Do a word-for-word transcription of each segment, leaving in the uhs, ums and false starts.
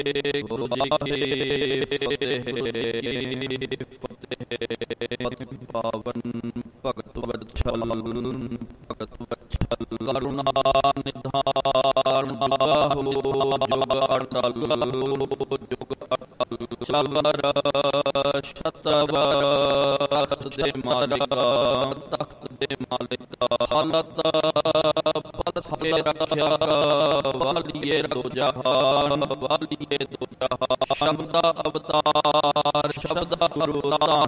ਗੁਰੂ ਜੀ ਕੀ ਫਤਿਹ। ਪਾਵਨ ਭਗਤ ਵਛਲ ਭਗਤ ਵਛਲ ਕਰੁਣਾ ਨਿਧਾਨ ਬਾਹੂ ਜੁਗ ਅਟਲ ਜੁਗ ਅਟਲ ਚਲਰ ਸ਼ਤਵ ਤਖਤ ਦੇ ਮਾਲਿਕਾ ਤਖਤ ਦੇ ਮਾਲਿਕਾ ਹਾਲਤ ਪਲਥ ਕੇ ਰੱਖਿਆ ਵਾਲੀਏ ਦੋ ਜਹਾਨ ਵਾਲੀਏ ਦੋ ਜਹਾਨ ਸ਼ਬਦਾ ਅਵਤਾਰ ਸ਼ਬਦਾ ਗੁਰੂ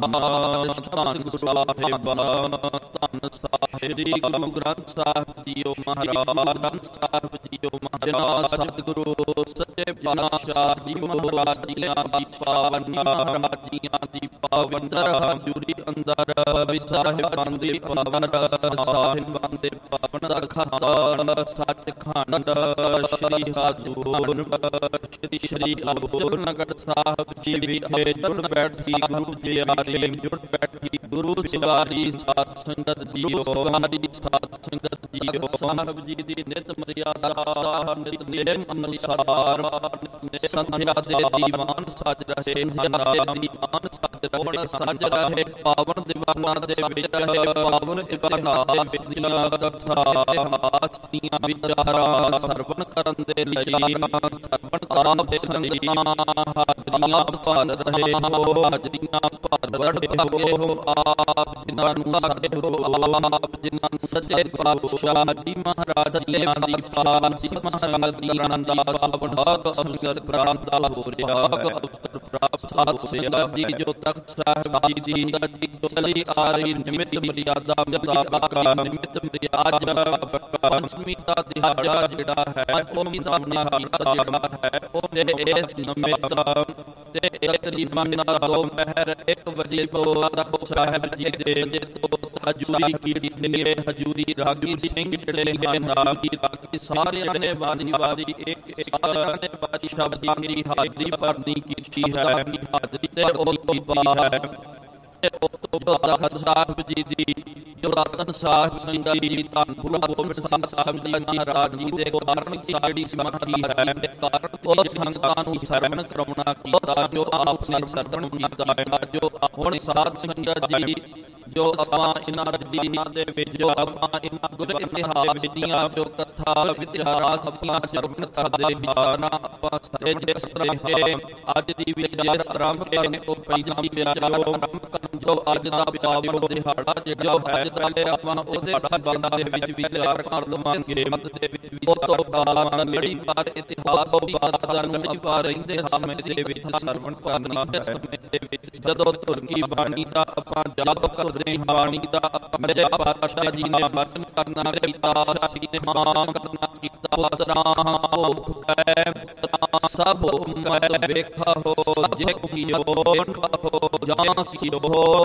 ਧਾਮ ਧੰਨ ਗੁਰੂ ਸਾਹਿਬਾਨ ਧੰਨ ਸਾਹਿਬ ਸ੍ਰੀ ਗੁਰੂ ਗ੍ਰੰਥ ਸਾਹਿਬ ਜੀਓ ਮਹਾਰਾਜ ਗ੍ਰੰਥ ਸਾਹਿਬ ਜੀਓ ਮਹਾਰਾਜ ਸਤਿਗੁਰੂ ਸੱਚੇ ਪਾਤਸ਼ਾਹ ਜੀ ਮਹਾਰਾਜ ਜੀਆਂ ਦੀ ਪਾਵਨ ਮਹਾਰਾਜ ਜੀਆਂ ਦੀ ਪਾਵਨ ਹਜ਼ੂਰੀ ਅੰਦਰ ਸਾਹਿਬਾਂ ਦੇ ਪਾਵਨ ਸਾਹਿਬਾਂ ਦੇ ਪਾਵਨ ਖਾਨਦਾਨ ਸੱਚਖੰਡ ਸ੍ਰੀ ਹਜ਼ੂਰ ਸ੍ਰੀ ਸ੍ਰੀ ਹਜ਼ੂਰ ਨਗਰ ਸਾਹਿਬ ਜੀ ਵਿਖੇ ਜੁੜ ਬੈਠੀ ਗੁਰੂ ਪਿਆਰੇ ਜੁੜ ਬੈਠੀ ਗੁਰੂ ਸਿਵਾਰੀ ਸਾਧ ਸੰਗਤ ਜੀਓ ਵਾਰੀ ਸਾਧ ਸੰਗਤ ਜੀਓ ਸਾਹਿਬ ਜੀ ਦੀ ਨਿਤ ਮਰਿਆਦਾ ਨਿਤ ਨੇਮ ਅਨੁਸਾਰ ਸੰਧਿਆ ਦੇ ਦੀਵਾਨ ਸਜ ਰਹੇ ਨਾਮ ਦੀਵਾਨ ਸਜ ਰਹੇ ਸਜ ਰਹੇ ਪਾਵਨ ਦੀਵਾਨਾਂ ਦੇ ਵਿੱਚ ਰਹੇ ਪਾਵਨ ਇਬਾਦਤ ਦੀਆਂ ਕਥਾ ਆਸਤੀਆਂ ਵਿਚਾਰਾਂ ਸਰਵਣ ਕਰਨ ਦੇ ਲਈ ਸਰਵਣ ਤਾਪ ਦੇ ਸੰਗੀਆਂ ਹਾਜ਼ਰੀਆਂ ਭਰ ਰਹੇ ਹੋ ਹਾਜ਼ਰੀਆਂ ਭਰ ਰਹੇ ਹੋ ਆਪ ਜਿਨ੍ਹਾਂ ਨੂੰ ਸਾਡੇ ਹੋ ਆਪ ਜਿਨ੍ਹਾਂ ਨੂੰ ਸੱਚੇ ਪਾਤਸ਼ਾਹ ਜੀ ਮਹਾਰਾਜ ਜੀਆਂ ਦੀ ਪਾਵਨ ਸੀ ਮਹਾਰਾਜ ਦੀ ਅਰਦਾਸ ਬੜਾਕ ਅਵਸਰ ਪ੍ਰਾਪਤ ਹੋ ਰਿਹਾ ਅਵਸਰ ਪ੍ਰਾਪਤ ਹੋ ਰਿਹਾ ਜੀ ਜੋ ਤਖਤ ਸਾਹਿਬ ਜੀ ਦੀ ਚਲੀ ਆ ਰਹੀ ਨਿਮਿਤ ਮਰਿਆਦਾ ਮੁਤਾਬਕ ਨਿਮਿਤ ਮਰਿਆਦਾ ਪੰਚਮੀ ਦਾ ਦਿਹਾੜਾ ਜਿਹੜਾ ਹੈ ਉਹ ਮਹੀਨਾ ਜਿਹੜਾ ਹੈ ਉਹ ਇਸ ਨਿਮਿਤ ਤੇ ਤਕਰੀਬਨ ਦੋ ਪਹਿਰ ਇੱਕ ਵਜੇ ਤੋਂ ਤਖਤ ਸਾਹਿਬ ਜੀ ਦੇ ਤੋਂ ਹਜ਼ੂਰੀ ਕੀਤੀ ਨੇ ਹਜ਼ੂਰੀ ਰਾਗੀ ਸਿੰਘ ਜਿਹੜੇ ਹਨ ਰਾਗੀ ਬਾਕੀ ਸਾਰੇ ਨੇ ਵਾਰੀ ਵਾਰੀ ਇੱਕ ਇੱਕ ਨੇ ਪਾਤਸ਼ਾਹ ਦੀ ਹਾਜ਼ਰੀ ਭਰਨੀ ਕੀਤੀ ਹੈ ਹਾਜ਼ਰੀ ਤੇ ਉਹ ਤੋਂ ਬਾਅਦ ਤੇ ਉਹ ਤੋਂ ਬਾਅਦ ਤਖਤ ਸਾਹਿਬ ਜੀ ਦੀ ਜੋ ਰਤਨ ਸਾਹਿਬ ਸੰਗਤ ਜੀ ਧੰਨ ਗੁਰੂ ਗੋਬਿੰਦ ਸਿੰਘ ਸਾਹਿਬ ਜੀ ਮਹਾਰਾਜ ਜੀ ਦੇ ਕਾਰਨ ਸਾਡੀ ਸਮਰਥੀ ਹੈ ਕਾਰਨ ਉਹ ਸੰਗਤਾਂ ਨੂੰ ਸਰਵਣ ਕਰਾਉਣਾ ਕੀਤਾ ਜੋ ਆਪ ਨੇ ਸਰਵਣ ਕੀਤਾ ਹੈ ਜੋ ਹੁਣ ਸਾਧ ਸੰਗਤ ਜੀ ਜੋ ਆਪਾਂ ਇਹਨਾਂ ਦਿਨਾਂ ਦੇ ਵਿੱਚ ਜੋ ਆਪਾਂ ਇਹਨਾਂ ਗੁਰ ਇਤਿਹਾਸ ਦੀਆਂ ਜੋ ਕਥਾ ਇਤਿਹਾਸ ਆਪਣਾ ਸਰਵਣ ਕਰਦੇ ਹਾਂ ਆਪਾਂ ਸੱਚੇ ਜਿਸ ਤਰ੍ਹਾਂ ਅੱਜ ਦੀ ਵਿਚਾਰ ਆਰੰਭ ਕਰਨ ਤੋਂ ਪਹਿਲਾਂ ਵਿਚਾਰ ਜੋ ਅੱਜ ਦਾ ਪਾਵਨ ਦਿਹਾੜਾ ਜਿਹੜਾ ਹੈ ਜਿਹੜੇ ਆਪਾਂ ਉਹਦੇ ਸੰਬੰਧ ਦੇ ਵਿੱਚ ਵਿਚਾਰ ਕਰ ਲਵਾਂਗੇ ਮਤ ਦੇ ਵਿੱਚ ਉਹ ਤੋਂ ਬਾਅਦ ਲੜੀ ਪਰ ਇਤਿਹਾਸ ਤੋਂ ਬਾਅਦ ਦਾ ਨੂੰ ਪਾ ਰਹਿੰਦੇ ਸਮੇਂ ਦੇ ਵਿੱਚ ਸਰਵਣ ਕਰਨਾ ਹੈ ਸਮੇਂ ਦੇ ਵਿੱਚ ਜਦੋਂ ਧੁਰਕੀ ਬਾਣੀ ਦਾ ਆਪਾਂ ਜਾਪ ਕਰਦੇ ਹਾਂ ਬਾਣੀ ਦਾ ਮੇਰੇ ਪਾਤਸ਼ਾਹ ਜੀ ਨੇ ਵਚਨ ਕਰਨਾ ਕੀਤਾ ਸੀ ਨੇ ਮਾਨ ਕਰਨਾ ਕੀਤਾ ਪਤਰਾ ਭੁਖ ਹੈ ਸਭ ਮੈਂ ਵੇਖਾ ਹੋ ਜੇ ਕੀ ਹੋਣ ਹੋ ਜਾਂ ਸਿਓ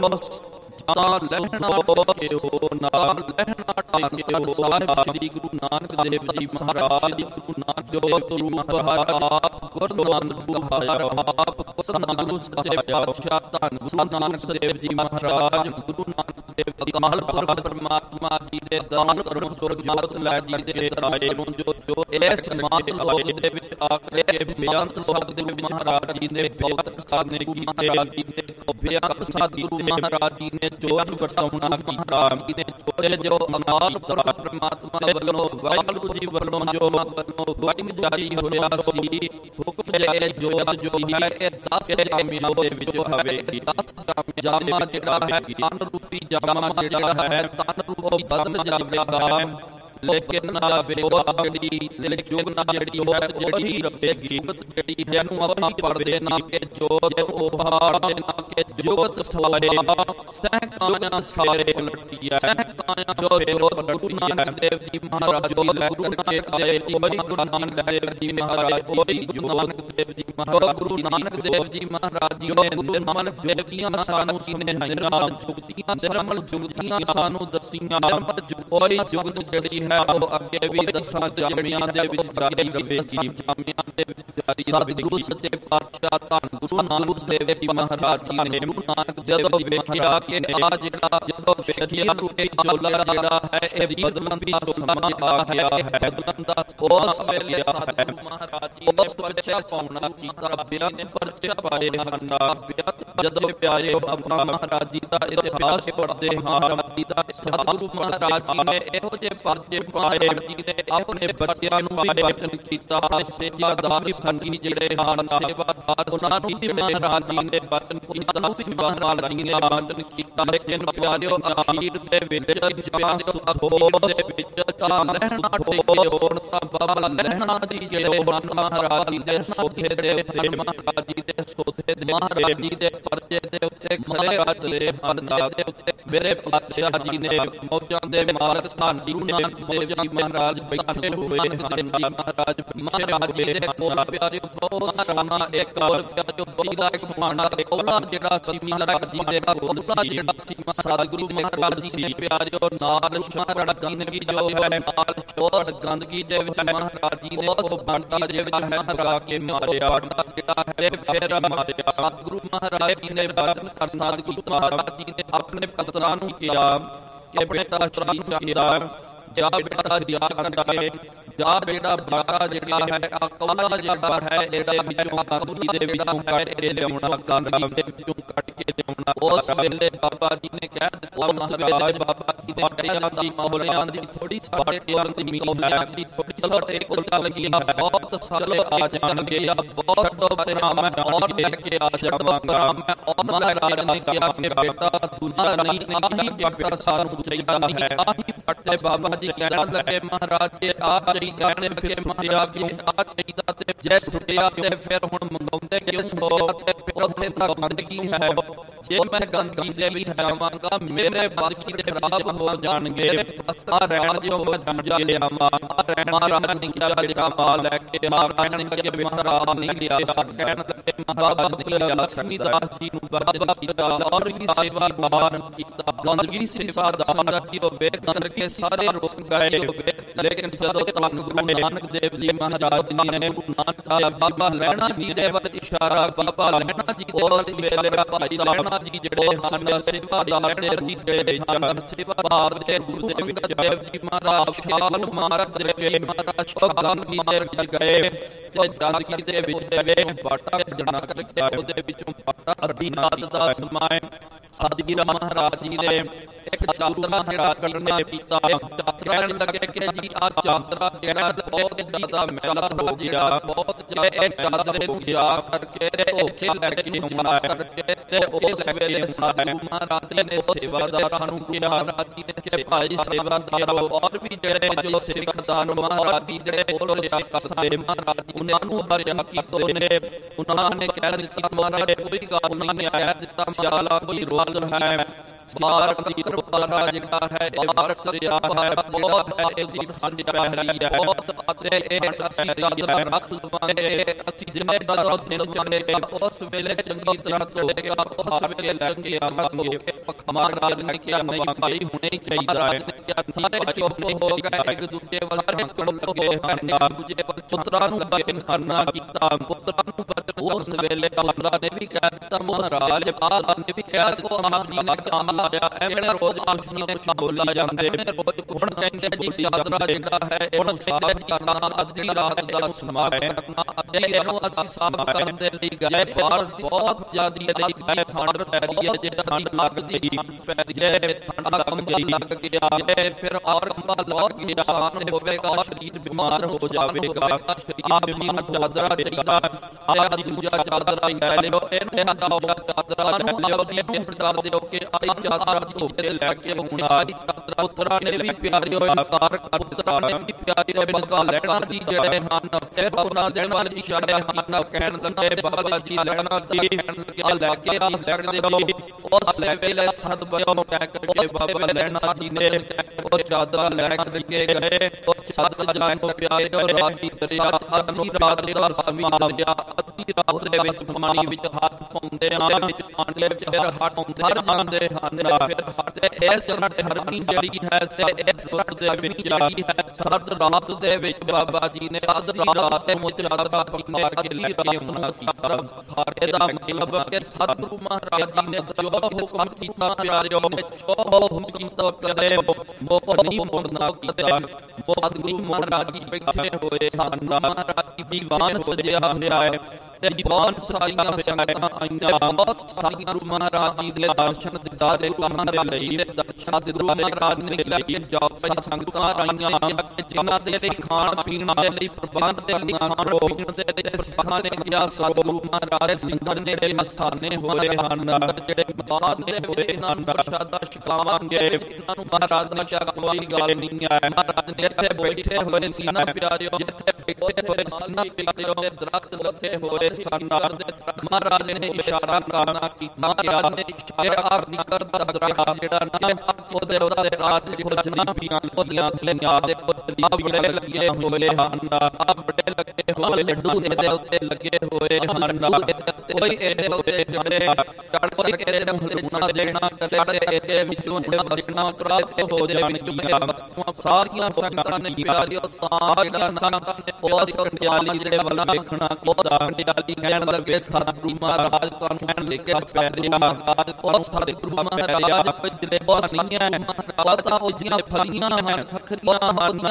ਤਾਂ ਲਹਿਣਾ ਹੋ ਨਾਲ ਲਹਿਣਾ ਟਾਂਗੇ ਸਾਹਿਬ ਸ੍ਰੀ ਗੁਰੂ ਨਾਨਕ ਦੇਵ ਜੀ ਮਹਾਰਾਜ ਗੁਰੂ ਨਾਨਕ ਜੋ ਰੂਪ ਆਪ ਗੁਰਦੁਆਰਾ ਬੁਹਾਰ ਆਪ ਪਸੰਦ ਗੁਰੂ ਸੱਚੇ ਪਾਤਸ਼ਾਹ ਧੰਨ ਗੁਰੂ ਨਾਨਕ ਦੇਵ ਜੀ ਮਹਾਰਾਜ ਗੁਰੂ ਨਾਨਕ ਦੇਵ ਜੀ ਕਾਲ ਪੁਰਖ ਪਰਮਾਤਮਾ ਜੀ ਦੇ ਦਾਨ ਕਰਮ ਜੋਗ ਜੋਤ ਲੈ ਜੀ ਦੇ ਰਾਏ ਨੂੰ ਜੋ ਜੋ ਇਸ ਸਮਾਜ ਲੋਕ ਦੇ ਵਿੱਚ ਆ ਕੇ ਬੇਅੰਤ ਸਤਿਗੁਰੂ ਮਹਾਰਾਜ ਜੀ ਨੇ ਬਹੁਤ ਸਾਧਨੇ ਕੀਤੇ ਜੀ ਨੇ ਬੇਅੰਤ ਸਤਿਗੁਰੂ ਮਹਾਰਾਜ ਜੀ ਨੇ ਜੋ ਵਰਤਾਉਣਾ ਮਹਾਰਾਜ ਜੀ ਨੇ ਛੋੜੇ ਜੋ ਅਕਾਲ ਪੁਰਖ ਪਰਮਾਤਮਾ ਵੱਲੋਂ ਵਾਹਿਗੁਰੂ ਜੀ ਵੱਲੋਂ ਜੋ ਹੁਕਮ ਜਾਰੀ ਹੋਇਆ ਸੀ ਹੁਕਮ ਜੇ ਜੋ ਜੋ ਹੈ ਇਹ ਦਸ ਜਾਮਾਂ ਦੇ ਵਿੱਚੋਂ ਹੋਵੇਗੀ ਦਸ ਜਾਮਾਂ ਜਿਹੜਾ ਹੈ ਤਨ ਰੂਪੀ ਜਾਮਾਂ ਜਿਹੜਾ ਹੈ ਤਨ ਰੂਪੀ ਬਦਲ ਜਾਵੇਗਾ ਲੇਕਿਨ ਨਾ ਵੇਖੋ ਜਿਹੜੀ ਜੁਗ ਨਾ ਜਿਹੜੀ ਉਹ ਜਿਹੜੀ ਰੱਬੇਗੀ ਜਿਹੜੀ ਜਿਹਨੂੰ ਆਪਾਂ ਪੜਦੇ ਨਾ ਕਿ ਜੋਤ ਉਹ ਪਹਾੜ ਦੇ ਨਾ ਕਿ ਜੁਗਤ ਸਵਾਏ ਸਹਿਕਾਇਆ ਸਾਰੇ ਪਲਟਿਆ ਸਹਿਕਾਇਆ ਜੋ ਗੁਰੂ ਨਾਨਕ ਦੇਵ ਜੀ ਮਹਾਰਾਜ ਜੋ ਗੁਰੂ ਨਾਨਕ ਦੇਵ ਜੀ ਗੁਰੂ ਨਾਨਕ ਦੇਵ ਜੀ ਮਹਾਰਾਜ ਉਹੀ ਗੁਰੂ ਨਾਨਕ ਦੇਵ ਜੀ ਮਹਾਰਾਜ ਗੁਰੂ ਨਾਨਕ ਦੇਵ ਜੀ ਮਹਾਰਾਜ ਜੀ ਨੇ ਗੁਰੂ ਨਾਨਕ ਦੇਵ ਜੀਆਂ ਸਾਨੂੰ ਸੀਨੇ ਨਾਲ ਜੁਗਤੀਆਂ ਨਿਰਮਲ ਜੁਗਤੀਆਂ ਸਾਨੂੰ ਦਸੀਆਂ ਉਹੀ ਜੁਗਤ ਜਿਹੜੀ ਹੈ ਉਹ ਅੱਗੇ ਵੀ ਦਸਾਂ ਜਾਮਿਆਂ ਦੇ ਵਿੱਚ ਜਾਰੀ ਰਹੇਗੀ। ਜਾਮਿਆਂ ਦੇ ਵਿੱਚ ਜਾਰੀ ਸਤਿਗੁਰੂ ਸੱਚੇ ਪਾਤਸ਼ਾਹ ਧੰਨ ਗੁਰੂ ਨਾਨਕ ਦੇਵ ਜੀ ਮਹਾਰਾਜ ਜੀ ਨੇ ਗੁਰੂ ਨਾਨਕ ਜਦੋਂ ਵੇਖਿਆ ਕਿ ਆ ਜਿਹੜਾ ਜਦੋਂ ਵੇਖਿਆ ਰੂਪੇ ਚੋਲਾ ਜਿਹੜਾ ਹੈ ਇਹ ਬਦਲਣ ਦਾ ਸਮਾਂ ਆ ਗਿਆ ਹੈ, ਬਦਲਣ ਦਾ ਉਸ ਵੇਲੇ ਸਤਿਗੁਰੂ ਮਹਾਰਾਜ ਜੀ ਨੇ ਪਰਚਾ ਪਾਉਣਾ ਕੀਤਾ, ਬਿਆਨ ਨੇ ਪਰਚੇ ਪਾਏ ਹਨ। ਜਦੋਂ ਪਿਆਰੇ ਬਾਬਾ ਮਹਾਰਾਜ ਜੀ ਦਾ ਇਤਿਹਾਸ ਪੜ੍ਹਦੇ ਹਾਂ, ਜੀ ਦਾ ਸਤਿਗੁਰੂ ਮਹਾਰਾਜ ਜੀ ਨੇ ਇਹੋ ਜਿਹੇ ਪਰਚੇ ਪਾਏ ਜੀ ਨੇ ਆਪਣੇ ਬੱਚਿਆਂ ਨੂੰ ਵੀ ਬਚਨ ਕੀਤਾ। ਸੇਵਾਦਾਰ ਸੰਗੀ ਜਿਹੜੇ ਹਨ ਸੇਵਾਦਾਰ ਉਹਨਾਂ ਨੂੰ ਵੀ ਮਹਾਰਾਜ ਜੀ ਨੇ ਬਚਨ ਕੀਤਾ, ਮਹਾਰਾਜ ਜੀ ਨੇ ਬਚਨ ਕੀਤਾ। ਲੇਕਿਨ ਪਿਆਰਿਓ ਅਖੀਰ ਦੇ ਵਿੱਚ ਜਾਂ ਸੁਖ ਹੋਣ ਦੇ ਵਿੱਚ ਤਾਂ ਰਹਿਣਾ ਟੇਕੇ ਹੋਣ ਤਾਂ ਬਾਬਾ ਲਹਿਣਾ ਜੀ ਜਿਹੜੇ ਹਨ ਮਹਾਰਾਜ ਜੀ ਦੇ ਸੋਧੇ ਦੇ ਉੱਤੇ ਮਹਾਰਾਜ ਜੀ ਦੇ ਸੋਧੇ ਦੇ ਮਹਾਰਾਜ ਜੀ ਦੇ ਪਰਚੇ ਦੇ ਉੱਤੇ ਖੜੇ ਕਰਦੇ ਹਨ। ਦੇ ਉੱਤੇ ਮੇਰੇ ਪਾਤਸ਼ਾਹ ਜੀ ਨੇ ਮੌਜਾਂ ਦੇ ਮਾਰਗ ਸਥਾਨ ਗੁਰੂ ਨਾਨਕ ਦੇਵ ਜੀ ਮਹਾਰਾਜ ਬੈਠੇ ਹੋਏ ਹਨ। ਮਹਾਰਾਜ ਮਹਾਰਾਜ ਜੀ ਦੇ ਕੋਲ ਪਿਆਰਿਓ ਬਹੁਤ ਸਾਰਾ ਇੱਕ ਹੋਰ ਪਿਆਰਿਓ ਬੜੀ ਦਾ ਇੱਕ ਮਾਣਾ ਕੋਲਾ ਜਿਹੜਾ ਸੀ ਮਹਾਰਾਜ ਜੀ ਦੇ ਕੋਲ ਜਿਹੜਾ ਸੀ ਸਤਿਗੁਰੂ ਮਹਾਰਾਜ ਜੀ ਨੇ ਪਿਆਰਿਓ ਨਾਲ ਸ਼ਾਰੜ ਗੰਦਗੀ ਜੋ ਹੈ ਨਾਲ ਸ਼ੋਰ ਗੰਦਗੀ ਦੇ ਵਿੱਚ ਮਹਾਰਾਜ ਜੀ ਨੇ ਉਹ ਬਾਂਟਾ ਜਿਹੜਾ ਹੈ ਹਰਾ ਕੇ ਮਾਰਿਆ ਜਿਹੜਾ ਹੈ ਫਿਰ ਮਾਰਿਆ। ਸਤਿਗੁਰੂ ਮਹਾਰਾਜ ਜੀ ਨੇ ਬਚਨ ਕਰ ਸਤਿਗੁਰੂ ਮਹਾਰਾਜ ਜੀ ਨੇ ਆਪਣੇ ਪੁੱਤਰਾਂ ਨੂੰ ਕਿਹਾ ਕਿ ਬੇਟਾ ਸ਼ਰਾਬ ਪੀਂਦਾ ਜਾ ਬੇਟਾ ਦਿਆ ਕਰਕੇ ਜਾ ਬੇਟਾ ਬਾਕਾ ਜਿਹੜਾ ਹੈ ਅਕਵਾਲਾ ਜਿਹੜਾ ਹੈ ਜਿਹੜਾ ਵਿੱਚੋਂ ਗੰਦਗੀ ਦੇ ਵਿੱਚੋਂ ਕੱਢ ਕੇ ਲਿਆਉਣਾ, ਗੰਦਗੀ ਦੇ ਵਿੱਚੋਂ ਕੱਢ ਕੇ ਲਿਆਉਣਾ। ਉਸ ਵੇਲੇ ਬਾਬਾ ਜੀ ਨੇ ਕਹਿ ਦਿੱਤਾ ਮਹਾਰਾਜ ਬਾਬਾ ਜੀ ਦੇ ਟਿਆਂ ਦੀ ਮੌਲਿਆਂ ਦੀ ਥੋੜੀ ਸਾਡੇ ਟਿਆਂ ਦੀ ਮੀਲ ਹੈ ਕਿ ਥੋੜੀ ਚਲੋ ਇੱਕ ਚੱਲ ਗਈ ਹੈ, ਬਹੁਤ ਸਾਰੇ ਆ ਜਾਣਗੇ ਜਾਂ ਬਹੁਤ ਡੋਬਰੇ ਮੈਂ ਔਰ ਲੈ ਕੇ ਆ ਜਾਵਾਂਗਾ। ਮੈਂ ਔਰ ਮਹਾਰਾਜ ਨੇ ਕਿਹਾ ਕਿ ਬੇਟਾ ਦੂਜਾ ਨਹੀਂ ਆਹੀ ਬੇਟਾ ਸਾਨੂੰ ਚਾਹੀਦਾ ਹੈ। ਆਹੀ ਫਟੇ ਬਾਬਾ ਜੀ ਕਹਿਣ ਲੱਗੇ ਮਹਾਰਾਜ ਜੀ ਆ ਜਿਹੜੀ ਕਹਿਣੇ ਲੱਗੇ ਮਹਾਰਾਜ ਜੀ ਆ ਚਾਹੀਦਾ ਤੇ ਜੈ ਛੁੱਟਿਆ ਤੇ ਫਿਰ ਹੁਣ ਮੰਗਾਉਂਦੇ ਕਿਉਂ ਹੋ ਤੇ ਉੱਥੇ ਤਾਂ ਗੰਦਗੀ ਹੈ, ਜੇ ਮੈਂ ਗੰਦਗੀ ਦੇ ਵਿੱਚ ਜਾਵਾਂਗਾ ਮੇਰੇ ਬਸ ਕੀ ਖਰਾਬ ਹੋ ਜਾਣਗੇ। ਆ ਰਹਿਣ ਦਿਓ ਮੈਂ ਦੂਜਾ ਲਿਆਵਾਂ। ਆ ਰਹਿਣ ਮਹਾਰਾਜ ਨੇ ਕਿਹਾ ਜਿਹੜਾ ਮਾਲ ਲੈ ਕੇ ਆ ਕਹਿਣ ਲੱਗੇ ਮਹਾਰਾਜ ਨਹੀਂ ਲਿਆ। ਕਹਿਣ ਲੱਗੇ ਬਾਬਾ ਜੀ ਲక్ష్ਮੀ ਦਾਸ ਜੀ ਨੂੰ ਬਾਬਾ ਕੀਤਾ ਔਰ ਵੀ ਸੇਵਾਦਾਰ ਕੀਤਾ। ਗੰਦਗੀ ਸੇਵਾਦਾਰ ਜੀ ਉਹ ਵੇਖ ਕਰਕੇ ਸਾਰੇ ਰੁਕ ਗਏ। ਲੇਕਿਨ ਜਦੋਂ ਧੰਨ ਗੁਰੂ ਨਾਨਕ ਦੇਵ ਜੀ ਮਹਾਰਾਜ ਜੀ ਨੇ ਗੁਰੂ ਨਾਨਕ ਬਾਬਾ ਲਹਿਣਾ ਜੀ ਦੇ ਵੱਲ ਇਸ਼ਾਰਾ, ਬਾਬਾ ਲਹਿਣਾ ਜੀ ਉਸ ਵੇਲੇ ਭਾਈ ਲਹਿਣਾ ਜੀ ਜਿਹੜੇ ਹਨ ਸੇਵਾਦਾਰ ਦੇ ਰੀਤ ਦੇ ਹਨ ਸੇਵਾਦਾਰ ਦੇ ਗੁਰੂ ਦੇਵ ਜੀ ਮਹਾਰਾਜ ਛਾਲ ਮਾਰ ਦੇ ਮਹਾਰਾਜ ਗੰਦਗੀ ਦੇ ਵਿੱਚ ਗਏ ਤੇ ਗੰਦਗੀ ਦੇ ਵਿੱਚ ਗਏ ਬਾਟਾ ਜਣਾ ਕਰਕੇ ਉਹਦੇ ਵਿੱਚੋਂ ਬਾਟਾ ਅਰਦੀਨਾਥ ਦਾ ਸਮਾਏ। ਸਤਿਗੁਰੂ ਮਹਾਰਾਜ ਜੀ ਨੇ ਇੱਕ ਚਾਦਰਾ ਜਿਹੜਾ ਕੱਢਣਾ ਕੀਤਾ। ਕਹਿਣ ਲੱਗੇ ਕਿ ਜੀ ਆ ਚਾਦਰਾ ਜਿਹੜਾ ਬਹੁਤ ਜ਼ਿਆਦਾ ਮੈਲਾ ਹੋ ਗਿਆ, ਬਹੁਤ ਜ਼ਿਆਦਾ ਇਹ ਚਾਦਰੇ ਨੂੰ ਗਿਆ ਕਰਕੇ ਤੇ ਔਖੇ ਲੈ ਕੇ ਆਉਣਾ ਕਰਕੇ ਤੇ ਉਸ ਵੇਲੇ ਸਤਿਗੁਰੂ ਮਹਾਰਾਜ ਨੇ ਸੇਵਾਦਾਰਾਂ ਨੂੰ ਕਿਹਾ ਮਹਾਰਾਜ ਜੀ ਨੇ ਕਿ ਭਾਈ ਸੇਵਾਦਾਰੋ ਔਰ ਵੀ ਜਿਹੜੇ ਜੋ ਸਿੱਖਦਾਨ ਮਹਾਰਾਜ ਜੀ ਜਿਹੜੇ ਕੋਲ ਲਿਆ ਕਰਦੇ ਮਹਾਰਾਜ ਜੀ ਉਹਨਾਂ ਨੂੰ ਹਰਿਆ ਕੀਤੋ ਨੇ। ਉਹਨਾਂ ਨੇ ਕਹਿ ਦਿੱਤਾ ਮਹਾਰਾਜ ਕੋਈ ਗੱਲ ਨਹੀਂ ਆਇਆ ਦਿੱਤਾ ਮਜਾਲਾ ਕੋਈ ਰੋਲ ਹੈ ਭਾਰਤ ਦੀ ਕਿਰਪਾ ਜਿਹੜਾ ਹੈ ਇਹ ਭਾਰਤ ਦਰਿਆ ਹੈ ਬਹੁਤ ਹੈ ਇਹਦੀ ਸਾਂਝ ਪਹਿਲੀ ਹੈ ਬਹੁਤ ਅਤੇ ਇਹ ਅਸੀਂ ਦਾ ਰੱਖ ਲਵਾਂਗੇ। ਅਸੀਂ ਜਿੰਨੇ ਦਾ ਦਿਨ ਜਾਣੇ ਉਸ ਵੇਲੇ ਚੰਗੀ ਤਰ੍ਹਾਂ ਧੋਏਗਾ ਉਸ ਵੇਲੇ ਲੈ ਕੇ ਆਵਾਂਗੇ। ਮਹਾਰਾਜ ਨੇ ਕਿਹਾ ਨਹੀਂ ਭਾਈ ਹੁਣੇ ਹੀ ਚਾਹੀਦਾ ਹੈ। ਸਾਰੇ ਚੁੱਪ ਹੋ ਗਏ, ਇੱਕ ਦੂਜੇ ਵੱਲ ਹੱਕਣ ਲੱਗੇ ਹਨ, ਦੂਜੇ ਵੱਲ ਪੁੱਤਰਾਂ ਨੂੰ ਬਚਨ ਕਰਨਾ ਕੀਤਾ। ਪੁੱਤਰਾਂ ਨੂੰ ਬਚਨ ਉਸ ਵੇਲੇ ਪੁੱਤਰਾਂ ਨੇ ਵੀ ਕਹਿ ਦਿੱਤਾ ਮਹਾਰਾਜ ਬਾਦ ਨੇ ਵੀ ਕਹਿ ਦਿੱਤਾ ਆਪ ਜੀ ਨੇ ਕੰਮ ਲਾਇਆ ਐਵੇਂ ਰੋਜ਼ ਆਸ਼ਨੀ ਨੇ ਕੁਛ ਬੋਲਾ ਜਾਂਦੇ ਰੋਜ਼ ਹੁਣ ਕਹਿੰਦੇ ਜੀ ਚਾਦਰਾ ਜਿਹੜਾ ਹੈ ਇਹਨੂੰ ਸਾਫ਼ ਕਰਨਾ ਅੱਧੀ ਰਾਤ ਦਾ ਸਮਾਂ ਹੈ ਅੱਧੇ ਇਹਨੂੰ ਅਸੀਂ ਸਾਫ਼ ਕਰਨ ਦੇ ਲਈ ਗਏ ਬਾਹਰ ਬਹੁਤ ਜ਼ਿਆਦੀ ਲਈ ਗਏ ਠੰਡ ਪੈ ਰਹੀ ਹੈ ਜੇ ਠੰਡ ਲੱਗਦੀ ਜੇ ਠੰਡ ਕੰਮ ਗਈ ਲੱਗ ਗਿਆ ਫਿਰ ਔਰ ਕੰਬਾ ਲੋਟ ਗਿਆ ਆਨ ਹੋਵੇਗਾ ਸਰੀਰ ਬਿਮਾਰ ਹੋ ਜਾਵੇਗਾ। ਆਪ ਜੀ ਨੂੰ ਚਾਦਰਾ ਚਾਹੀਦਾ ਆਹ ਦੂਜਾ ਚਾਦਰਾ ਲੈ ਲਿਓ ਇਹਨੂੰ ਹਟਾਓ ਚਾਦਰਾ ਨੂੰ ਲਿਓ ਜੀ ਪ੍ਰਕਾਰ ਦਿਓ ਕਿ ਆਈ ਚਾਦਰਾ ਧੋ ਕੇ ਲੈ ਕੇ ਆਉਣਾ। ਚਾਦਰਾ ਪੁੱਤਰਾਂ ਨੇ ਵੀ ਪਿਆਰੇ ਹੋਏ ਕਾਰ ਪੁੱਤਰਾਂ ਨੇ ਵੀ ਪਿਆਰੇ ਹੋਏ ਬਗਾ ਲੈਣਾ ਜੀ ਜਿਹੜੇ ਹਨ ਫਿਰ ਉਹਨਾਂ ਦੇ ਵੱਲ ਇਸ਼ਾਰੇ ਹਨ ਕਹਿਣ ਲੱਗੇ ਬਾਬਾ ਜੀ ਲੈਣਾ ਜੀ ਆ ਲੈ ਕੇ ਆ ਸਕਦੇ ਹੋ ਉਸ ਲੈ ਵੇਲੇ ਸਦ ਬਚੋ ਕਹਿ ਕਰਕੇ ਬਾਬਾ ਲਹਿਣਾ ਜੀ ਨੇ ਉਹ ਚਾਦਰਾਂ ਲੈ ਕੇ ਗਏ। ਉਹ ਚਾਦਰ ਜਾਣ ਤੋਂ ਪਿਆਰੇ ਔਰ ਰਾਤੀ ਦਰਿਆ ਅੱਧੀ ਰਾਤ ਦਾ ਸਮਾਂ ਆ ਗਿਆ। ਅੱਧੀ ਰਾਤ ਦੇ ਵਿੱਚ ਪਾਣੀ ਵਿੱਚ ਹੱਥ ਪਾਉਂਦੇ ਆ, ਪਾਣੀ ਵਿੱਚ ਫਿਰ ਹੱਥ ਪਾਉਂਦੇ ਆਉਂਦੇ ਹਨ। ਫਿਰ ਹੱਥ ਇਸ ਤਰ੍ਹਾਂ ਠਰਨੀ ਜਿਹੜੀ ਹੈ ਸੇ ਇਸ ਵਕਤ ਦੇ ਵਿੱਚ ਜਿਹੜੀ ਹੈ ਸਰਦ ਰਾਤ ਦੇ ਵਿੱਚ ਬਾਬਾ ਜੀ ਨੇ ਸਰਦ ਰਾਤ ਤੇ ਮੁਚਾਦਰਾ ਪਕਾ ਕੇ ਲਈ ਉਹਨਾਂ ਕੀਤਾ। ਇਹਦਾ ਮਤਲਬ ਕਿ ਸਤਿਗੁਰੂ ਮਹਾਰਾਜ ਜੀ ਨੇ ਜੋ ਹੁਕਮ ਕੀਤਾ ਪਿਆਰਿਓ ਉਹ ਹੁਕਮ ਕੀਤਾ ਕਦੇ ਮੋਹ ਨਹੀਂ ਮੋੜਨਾ ਕੀਤਾ। ਸਤਿਗੁਰੂ ਮਹਾਰਾਜ ਜੀ ਬੈਠੇ ਹੋਏ ਸਨ। ਮਹਾਰਾਜ ਜੀ ਦੀਵਾਨ ਸਜਿਆ ਹੋਇਆ ਹੈ ਤੇ ਦੀਵਾਨ ਸਾਰੀਆਂ ਸੰਗਤਾਂ ਆਈਆਂ। ਬਹੁਤ ਸਾਰੀਆਂ ਗੁਰੂ ਮਹਾਰਾਜ ਜੀ ਦੇ ਦਰਸ਼ਨ ਦਿਦਾਰੇ ਕਰਨ ਦੇ ਲਈ ਸਤਿਗੁਰੂ ਮਹਾਰਾਜ ਨੇ ਲਈ ਜਾਓ ਸੰਗਤਾਂ ਆਈਆਂ ਜਿਨ੍ਹਾਂ ਦੇ ਅਸੀਂ ਖਾਣ ਪੀਣ ਦੇ ਲਈ ਪ੍ਰਬੰਧ ਤੇ ਖਾਣ ਪੀਣ ਦੇ ਲਈ ਸਿੱਖਾਂ ਨੇ ਕਿਹਾ ਸਤਿਗੁਰੂ ਮਹਾਰਾਜ ਸੰਗਤ ਦੇ ਮਸਤਾਨੇ ਹੋਏ ਹਨ। ਜਿਹੜੇ ਮਸਤਾਨੇ ਹੋਏ ਇਹਨਾਂ ਨੂੰ ਪ੍ਰਸ਼ਾਦਾ ਛਕਾਵਾਂਗੇ। ਇਹਨਾਂ ਨੂੰ ਮਹਾਰਾਜ ਨੇ ਕਿਹਾ ਕੋਈ ਗੱਲ ਨਹੀਂ ਹੈ। ਮਹਾਰਾਜ ਨੇ ਇੱਥੇ ਬੈਠੇ ਹੋਏ ਸੀ ਨਾ ਪਿਆਰਿਓ, ਜਿੱਥੇ ਬੈਠੇ ਹੋਏ ਸੀ ਨਾ ਪਿਆਰਿਓ ਦੇ ਦਰਖਤ ਲੱਗੇ ਹੋਏ ਸਨ। ਮਹਾਰਾਜ ਨੇ ਇਸ਼ਾਰਾ ਕਰਨਾ ਕੀਤਾ। ਮਹਾਰਾਜ ਨੇ ਇਸ਼ਾਰਾ ਕਰਦਾ ਦਰਖਤ ਜਿਹੜਾ ਨਾ ਉਹਦੇ ਉਹਦੇ ਰਾਤ ਦੇ ਖੋਜਣਾ ਪੀਆਂ ਉਹਦੀਆਂ ਲਈਆਂ ਦੇ ਉੱਤੇ ਬੜੇ ਲੱਗੇ ਹੋਏ ਹਨ। ਆ ਬੜੇ ਲੱਗੇ ਹੋਏ ਲੱਡੂ ਇਹਦੇ ਉੱਤੇ ਲੱਗੇ ਹੋਏ ਹਨ। ਕੋਈ ਇਹਦੇ ਉੱਤੇ ਜਿਹੜੇ ਚੜ ਕੋਈ ਇਹਦੇ ਮੁੰਨਾ ਜਿਹੜਾ ਚੜ ਇਹਦੇ ਵਿੱਚੋਂ ਬਸਣਾ ਉਤਰਾ ਤੇ ਹੋ ਜਾਣਗੀਆਂ। ਸਾਰੀਆਂ ਸੰਗਤਾਂ ਨੇ ਪਿਆਰਿਓ ਤਾਂ ਜਿਹੜਾ ਸੰਗਤਾਂ ਨੇ ਉਸ ਕੰਡਿਆਲੀ ਜਿਹੜੇ ਵੱਲ ਵੇਖਣਾ ਉਹਦਾ ਕੰਡਿਆਲੀ ਕਹਿਣ ਲੱਗੇ ਸਤਿਗੁਰੂ ਮਹਾਰਾਜ ਤੁਹਾਨੂੰ ਕਹਿਣ ਲੱਗੇ ਪਿਆਰਿਆ ਅੱਜ ਉਹ ਸਤਿਗੁਰੂ ਮਹਾਰਾਜ ਜਿਹੜੇ ਬਹੁਤ ਸੀਆਂ ਮਹਾਰਾਜ ਉਹ ਜੀਆਂ ਫਲੀਆਂ ਹਨ, ਫਖਰੀਆਂ ਹਨ,